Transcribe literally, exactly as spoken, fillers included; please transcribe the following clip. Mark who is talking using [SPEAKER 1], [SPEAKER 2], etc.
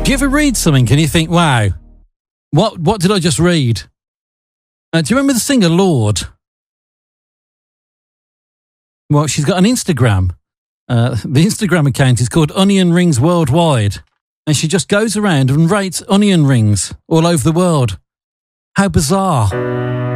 [SPEAKER 1] Do you ever read something and you think, wow, what what did I just read? Uh, do you remember the singer Lorde? Well, she's got an Instagram. Uh, the Instagram account is called Onion Rings Worldwide. And she just goes around and rates onion rings all over the world. How bizarre.